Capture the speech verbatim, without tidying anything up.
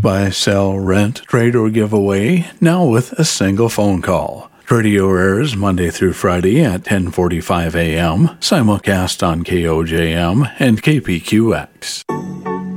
Buy, sell, rent, trade, or give away, now with a single phone call. Radio airs Monday through Friday at ten forty-five a.m., simulcast on K O J M and K P Q X.